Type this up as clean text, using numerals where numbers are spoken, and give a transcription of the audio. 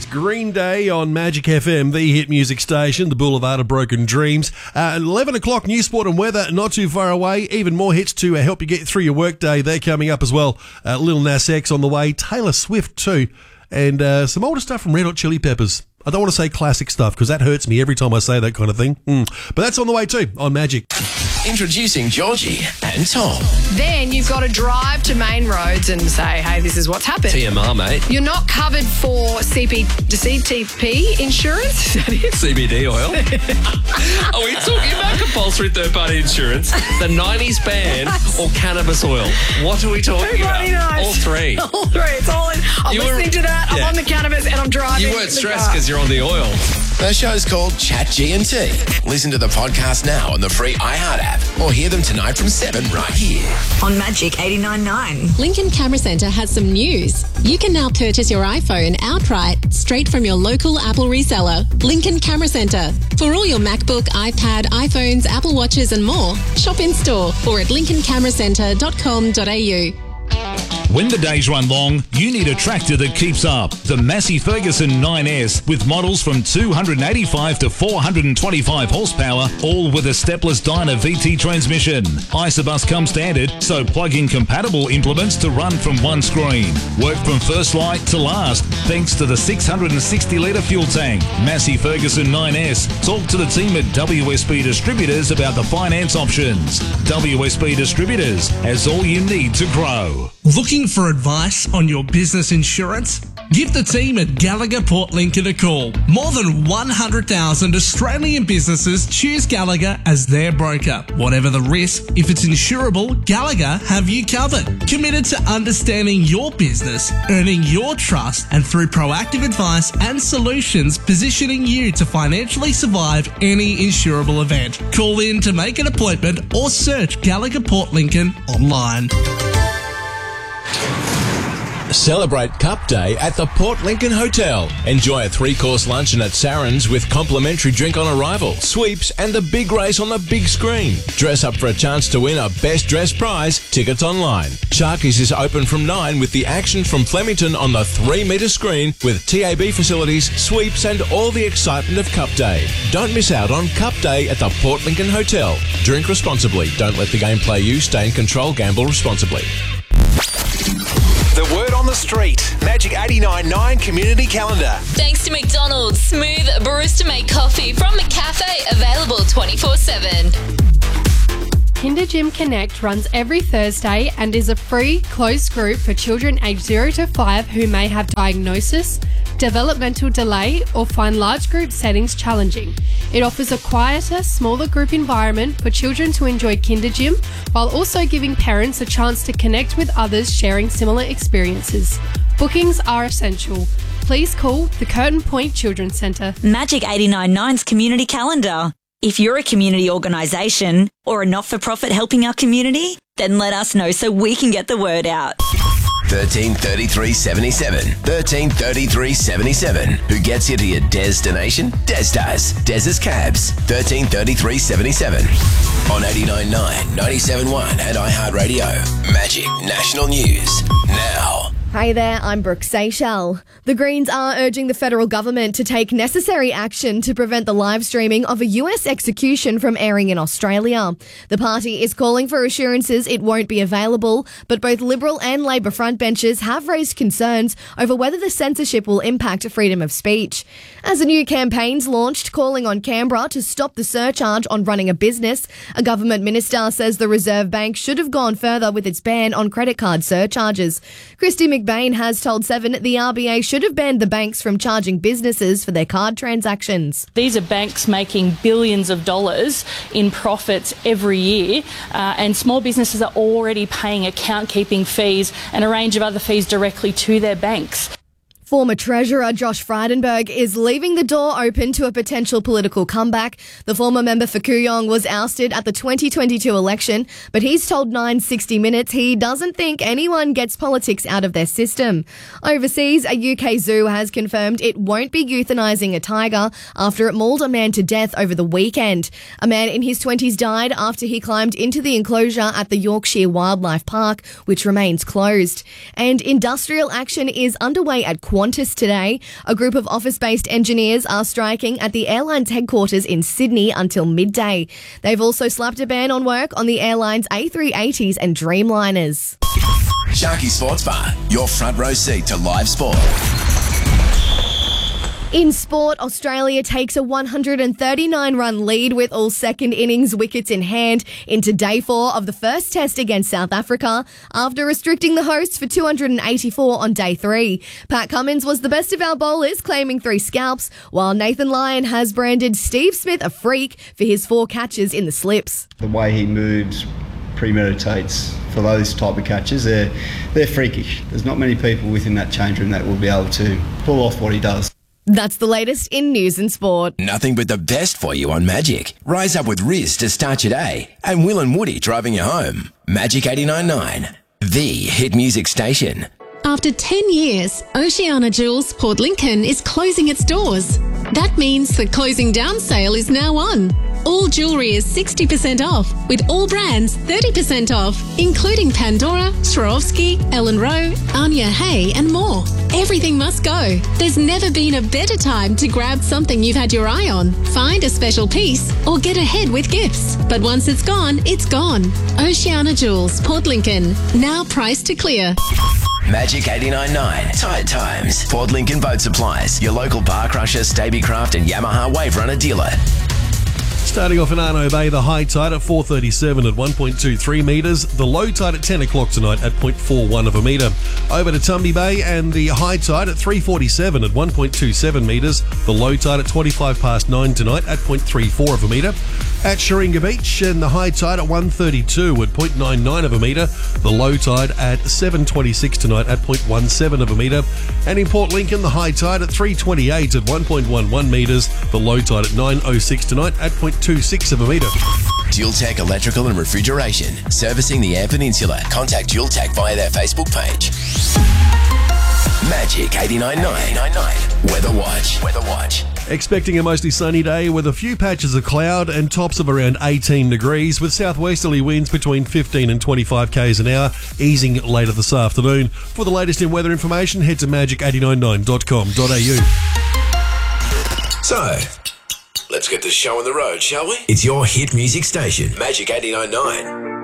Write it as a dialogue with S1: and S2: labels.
S1: Green Day on Magic FM, the hit music station, the Boulevard of Broken Dreams. 11 o'clock, news, sport and weather, not too far away. Even more hits to help you get through your workday. They're coming up as well. Lil Nas X on the way, Taylor Swift too, and some older stuff from Red Hot Chili Peppers. I don't want to say classic stuff because that hurts me every time I say that kind of thing. But that's on the way too on Magic.
S2: Introducing Georgie and Tom.
S3: Then you've got to drive to main roads and say, hey, this is what's happened.
S2: TMR, mate.
S3: You're not covered for CTP insurance? Is that it?
S2: CBD oil. Are we talking about compulsory third-party insurance, the 90s ban, or cannabis oil? What are we talking about?
S3: Knows.
S2: All three.
S3: All three. It's all in. I'm listening to that. I'm on the cannabis and I'm driving.
S2: You weren't stressed because you're on the oil. The show's called Chat G&T. Listen to the podcast now on the free iHeart app or hear them tonight from 7 right here.
S4: On Magic 89.9.
S5: Lincoln Camera Centre has some news. You can now purchase your iPhone outright straight from your local Apple reseller, Lincoln Camera Centre. For all your MacBook, iPad, iPhones, Apple Watches and more, shop in store or at lincolncameracentre.com.au.
S6: When the days run long, you need a tractor that keeps up. The Massey Ferguson 9S with models from 285 to 425 horsepower, all with a stepless Dyna VT transmission. Isobus comes standard, so plug-in compatible implements to run from one screen. Work from first light to last, thanks to the 660-litre fuel tank. Massey Ferguson 9S. Talk to the team at WSB Distributors about the finance options. WSB Distributors has all you need to grow.
S7: Looking for advice on your business insurance? Give the team at Gallagher Port Lincoln a call. More than 100,000 Australian businesses choose Gallagher as their broker. Whatever the risk, if it's insurable, Gallagher have you covered. Committed to understanding your business, earning your trust, and through proactive advice and solutions, positioning you to financially survive any insurable event. Call in to make an appointment or search Gallagher Port Lincoln online.
S8: Celebrate Cup Day at the Port Lincoln Hotel. Enjoy a 3-course luncheon at Saren's with complimentary drink on arrival, sweeps, and the big race on the big screen. Dress up for a chance to win a Best Dress prize. Tickets online. Sharkies is open from 9 with the action from Flemington on the 3-metre screen with TAB facilities, sweeps, and all the excitement of Cup Day. Don't miss out on Cup Day at the Port Lincoln Hotel. Drink responsibly. Don't let the game play you. Stay in control. Gamble responsibly.
S9: The word on the street. Magic 89.9 Community Calendar.
S10: Thanks to McDonald's. Smooth barista-made coffee from McCafe. Available 24/7.
S11: Kinder Gym Connect runs every Thursday and is a free, closed group for children aged 0 to 5 who may have diagnosis, developmental delay, or find large group settings challenging. It offers a quieter, smaller group environment for children to enjoy Kinder Gym, while also giving parents a chance to connect with others sharing similar experiences. Bookings are essential. Please call the Curtin Point Children's Centre.
S4: Magic 89.9's Community Calendar. If you're a community organisation or a not-for-profit helping our community, then let us know so we can get the word out.
S2: 133377. 133377. Who gets you to your destination? Des does. Des's Cabs. 133377. On 89.9, 97.1 and iHeartRadio. Magic National News. Now.
S12: Hey there, I'm Brooke Seychelles. The Greens are urging the federal government to take necessary action to prevent the live streaming of a US execution from airing in Australia. The party is calling for assurances it won't be available, but both Liberal and Labor frontbenchers have raised concerns over whether the censorship will impact freedom of speech. As a new campaign's launched calling on Canberra to stop the surcharge on running a business, a government minister says the Reserve Bank should have gone further with its ban on credit card surcharges. Christy McBain has told Seven the RBA should have banned the banks from charging businesses for their card transactions.
S13: These are banks making billions of dollars in profits every year, and small businesses are already paying account-keeping fees and a range of other fees directly to their banks.
S12: Former Treasurer Josh Frydenberg is leaving the door open to a potential political comeback. The former member for Kooyong was ousted at the 2022 election, but he's told 960 Minutes he doesn't think anyone gets politics out of their system. Overseas, a UK zoo has confirmed it won't be euthanising a tiger after it mauled a man to death over the weekend. A man in his 20s died after he climbed into the enclosure at the Yorkshire Wildlife Park, which remains closed. And industrial action is underway at Qantas today. A group of office-based engineers are striking at the airline's headquarters in Sydney until midday. They've also slapped a ban on work on the airline's A380s and Dreamliners.
S2: Sharky Sports Bar, your front row seat to live sport.
S12: In sport, Australia takes a 139-run lead with all second innings wickets in hand into day 4 of the first test against South Africa after restricting the hosts for 284 on day 3. Pat Cummins was the best of our bowlers, claiming 3 scalps, while Nathan Lyon has branded Steve Smith a freak for his 4 catches in the slips.
S14: The way he moves premeditates for those type of catches. They're freakish. There's not many people within that change room that will be able to pull off what he does.
S12: That's the latest in news and sport.
S2: Nothing but the best for you on Magic. Rise up with Riz to start your day. And Will and Woody driving you home. Magic 89.9, the hit music station.
S5: After 10 years, Oceana Jewels Port Lincoln is closing its doors. That means the closing down sale is now on. All jewellery is 60% off, with all brands 30% off, including Pandora, Swarovski, Ellen Rowe, Anya Hay and more. Everything must go. There's never been a better time to grab something you've had your eye on, find a special piece or get ahead with gifts. But once it's gone, it's gone. Oceana Jewels, Port Lincoln, now priced to clear.
S2: Magic 89.9, Tide Times, Port Lincoln Boat Supplies, your local bar crusher, Stabicraft and Yamaha Wave Runner dealer.
S1: Starting off in Arno Bay, the high tide at 4:37 at 1.23 metres. The low tide at 10 o'clock tonight at 0.41 of a metre. Over to Tumby Bay and the high tide at 3:47 at 1.27 metres. The low tide at 25 past 9 tonight at 0.34 of a metre. At Sharinga Beach and the high tide at 1:32 at 0.99 of a metre. The low tide at 7:26 tonight at 0.17 of a metre. And in Port Lincoln, the high tide at 3:28 at 1.11 metres. The low tide at 9:06 tonight at 0.26 of a metre.
S2: Dual Tech Electrical and Refrigeration, servicing the Eyre Peninsula. Contact Dual Tech via their Facebook page. Magic 89.9. Weather Watch.
S1: Expecting a mostly sunny day with a few patches of cloud and tops of around 18 degrees with southwesterly winds between 15 and 25 k's an hour, easing later this afternoon. For the latest in weather information, head to magic899.com.au.
S2: So, let's get this show on the road, shall we? It's your hit music station, Magic 89.9.